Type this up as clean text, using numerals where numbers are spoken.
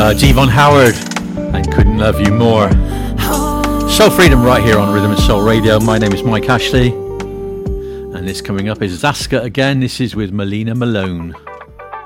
Devon Howard and Couldn't Love You More. Soul Freedom right here on Rhythm and Soul Radio. My name is Mike Ashley, and this coming up is Zaska again. This is with Melina Malone.